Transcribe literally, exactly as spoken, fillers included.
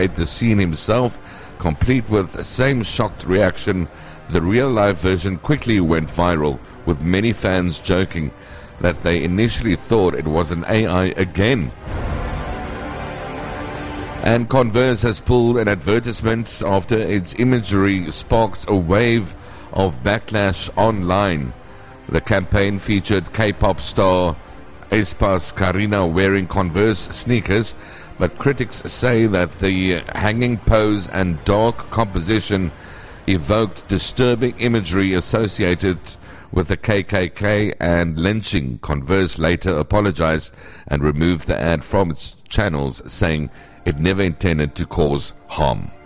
recreate the scene himself, complete with the same shocked reaction. The real-life version quickly went viral, with many fans joking that they initially thought it was an A I again. And Converse has pulled an advertisement after its imagery sparked a wave of backlash online. The campaign featured K-pop star aespa Karina wearing Converse sneakers, but critics say that the hanging pose and dark composition evoked disturbing imagery associated with the K K K and lynching. Converse later apologized and removed the ad from its channels, saying it never intended to cause harm.